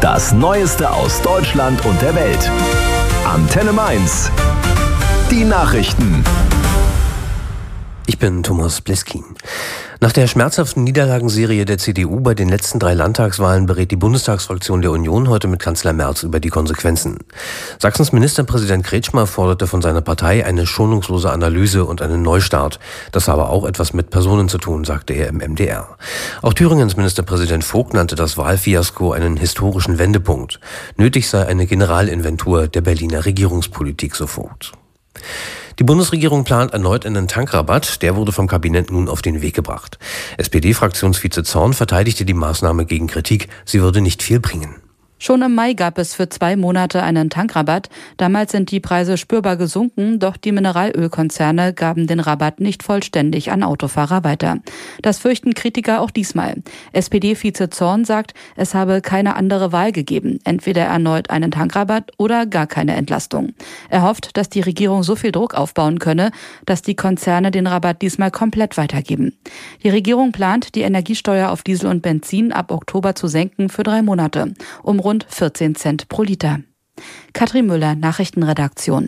Das Neueste aus Deutschland und der Welt. Antenne Mainz. Die Nachrichten. Ich bin Thomas Bleskin. Nach der schmerzhaften Niederlagenserie der CDU bei den letzten 3 Landtagswahlen berät die Bundestagsfraktion der Union heute mit Kanzler Merz über die Konsequenzen. Sachsens Ministerpräsident Kretschmer forderte von seiner Partei eine schonungslose Analyse und einen Neustart. Das habe auch etwas mit Personen zu tun, sagte er im MDR. Auch Thüringens Ministerpräsident Vogt nannte das Wahlfiasko einen historischen Wendepunkt. Nötig sei eine Generalinventur der Berliner Regierungspolitik, so Vogt. Die Bundesregierung plant erneut einen Tankrabatt. Der wurde vom Kabinett nun auf den Weg gebracht. SPD-Fraktionsvize Zorn verteidigte die Maßnahme gegen Kritik. Sie würde nicht viel bringen. Schon im Mai gab es für 2 Monate einen Tankrabatt. Damals sind die Preise spürbar gesunken, doch die Mineralölkonzerne gaben den Rabatt nicht vollständig an Autofahrer weiter. Das fürchten Kritiker auch diesmal. SPD-Vize Zorn sagt, es habe keine andere Wahl gegeben. Entweder erneut einen Tankrabatt oder gar keine Entlastung. Er hofft, dass die Regierung so viel Druck aufbauen könne, dass die Konzerne den Rabatt diesmal komplett weitergeben. Die Regierung plant, die Energiesteuer auf Diesel und Benzin ab Oktober zu senken für 3 Monate, um rund 14 Cent pro Liter. Katrin Müller, Nachrichtenredaktion.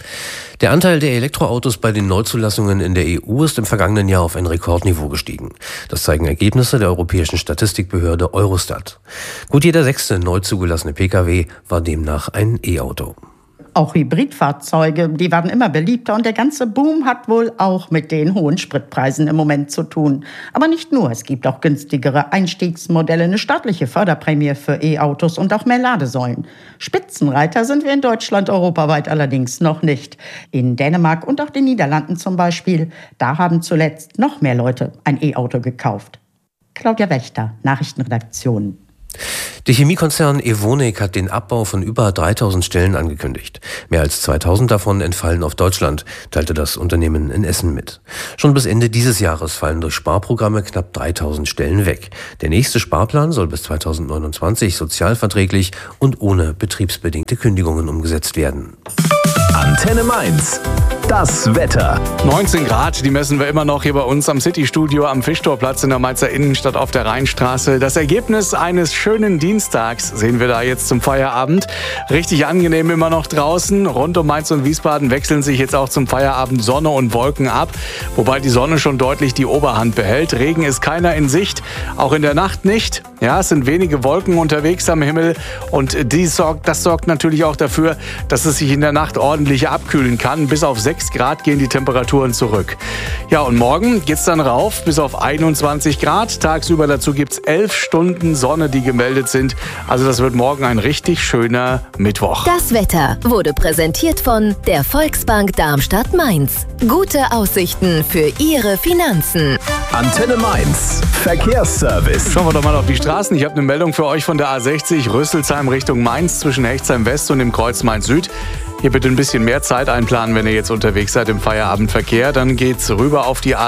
Der Anteil der Elektroautos bei den Neuzulassungen in der EU ist im vergangenen Jahr auf ein Rekordniveau gestiegen. Das zeigen Ergebnisse der europäischen Statistikbehörde Eurostat. Gut jeder 6. neu zugelassene Pkw war demnach ein E-Auto. Auch Hybridfahrzeuge, die werden immer beliebter und der ganze Boom hat wohl auch mit den hohen Spritpreisen im Moment zu tun. Aber nicht nur, es gibt auch günstigere Einstiegsmodelle, eine staatliche Förderprämie für E-Autos und auch mehr Ladesäulen. Spitzenreiter sind wir in Deutschland, europaweit allerdings noch nicht. In Dänemark und auch den Niederlanden zum Beispiel, da haben zuletzt noch mehr Leute ein E-Auto gekauft. Claudia Wächter, Nachrichtenredaktion. Der Chemiekonzern Evonik hat den Abbau von über 3000 Stellen angekündigt. Mehr als 2000 davon entfallen auf Deutschland, teilte das Unternehmen in Essen mit. Schon bis Ende dieses Jahres fallen durch Sparprogramme knapp 3000 Stellen weg. Der nächste Sparplan soll bis 2029 sozialverträglich und ohne betriebsbedingte Kündigungen umgesetzt werden. Antenne Mainz. Das Wetter. 19 Grad, die messen wir immer noch hier bei uns am City-Studio am Fischtorplatz in der Mainzer Innenstadt auf der Rheinstraße. Das Ergebnis eines schönen Dienstags sehen wir da jetzt zum Feierabend. Richtig angenehm immer noch draußen. Rund um Mainz und Wiesbaden wechseln sich jetzt auch zum Feierabend Sonne und Wolken ab. Wobei die Sonne schon deutlich die Oberhand behält. Regen ist keiner in Sicht, auch in der Nacht nicht. Ja, es sind wenige Wolken unterwegs am Himmel und das sorgt natürlich auch dafür, dass es sich in der Nacht ordentlich abkühlen kann. Bis auf 6 Grad gehen die Temperaturen zurück. Ja, und morgen geht's dann rauf bis auf 21 Grad. Tagsüber dazu gibt's 11 Stunden Sonne, die gemeldet sind. Also das wird morgen ein richtig schöner Mittwoch. Das Wetter wurde präsentiert von der Volksbank Darmstadt-Mainz. Gute Aussichten für Ihre Finanzen. Antenne Mainz. Verkehrsservice. Schauen wir doch mal auf die Straßen. Ich habe eine Meldung für euch von der A60 Rüsselsheim Richtung Mainz zwischen Hechtsheim West und dem Kreuz Mainz Süd. Hier bitte ein bisschen mehr Zeit einplanen, wenn ihr jetzt unterwegs seid im Feierabendverkehr. Dann geht's rüber auf die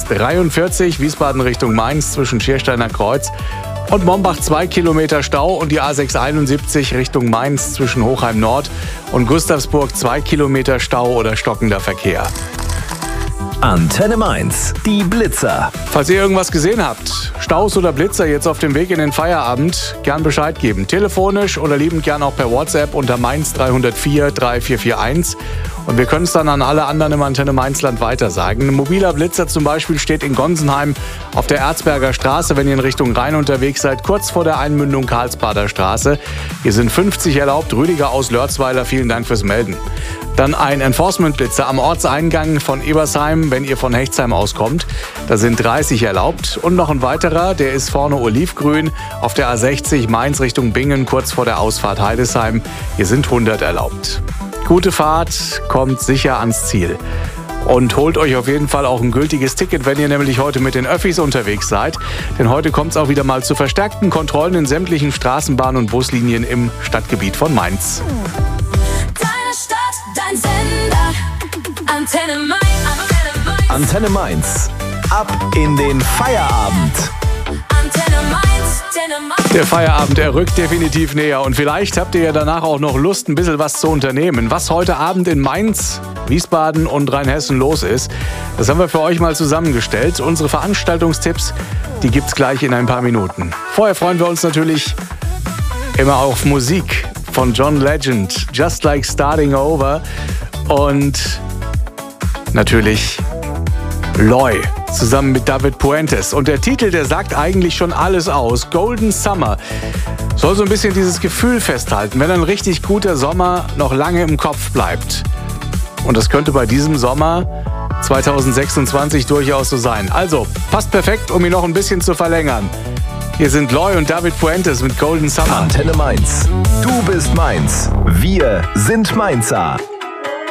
A643 Wiesbaden Richtung Mainz zwischen Schiersteiner Kreuz und Mombach 2 Kilometer Stau und die A671 Richtung Mainz zwischen Hochheim Nord und Gustavsburg 2 Kilometer Stau oder stockender Verkehr. Antenne Mainz. Die Blitzer. Falls ihr irgendwas gesehen habt, Staus oder Blitzer jetzt auf dem Weg in den Feierabend, gern Bescheid geben. Telefonisch oder liebend gern auch per WhatsApp unter Mainz 304 3441. Und wir können es dann an alle anderen im Antenne Mainzland weitersagen. Ein mobiler Blitzer zum Beispiel steht in Gonsenheim auf der Erzberger Straße, wenn ihr in Richtung Rhein unterwegs seid, kurz vor der Einmündung Karlsbader Straße. Hier sind 50 erlaubt. Rüdiger aus Lörzweiler, vielen Dank fürs Melden. Dann ein Enforcement-Blitzer am Ortseingang von Ebersheim, wenn ihr von Hechtsheim auskommt. Da sind 30 erlaubt. Und noch ein weiterer, der ist vorne olivgrün auf der A60 Mainz Richtung Bingen, kurz vor der Ausfahrt Heidesheim. Hier sind 100 erlaubt. Gute Fahrt, kommt sicher ans Ziel. Und holt euch auf jeden Fall auch ein gültiges Ticket, wenn ihr nämlich heute mit den Öffis unterwegs seid. Denn heute kommt es auch wieder mal zu verstärkten Kontrollen in sämtlichen Straßenbahn- und Buslinien im Stadtgebiet von Mainz. Deine Stadt, dein Sender, Antenne Mainz. Antenne Mainz. Ab in den Feierabend. Antenne Mainz, Antenne Mainz. Der Feierabend, er rückt definitiv näher. Und vielleicht habt ihr ja danach auch noch Lust, ein bisschen was zu unternehmen. Was heute Abend in Mainz, Wiesbaden und Rheinhessen los ist, das haben wir für euch mal zusammengestellt. Unsere Veranstaltungstipps, die gibt's gleich in ein paar Minuten. Vorher freuen wir uns natürlich immer auf Musik von John Legend, Just Like Starting Over und natürlich Loy zusammen mit David Puentes. Und der Titel, der sagt eigentlich schon alles aus. Golden Summer soll so ein bisschen dieses Gefühl festhalten, wenn ein richtig guter Sommer noch lange im Kopf bleibt. Und das könnte bei diesem Sommer 2026 durchaus so sein. Also, passt perfekt, um ihn noch ein bisschen zu verlängern. Hier sind Loy und David Puentes mit Golden Summer. Antenne Mainz. Du bist Mainz. Wir sind Mainzer.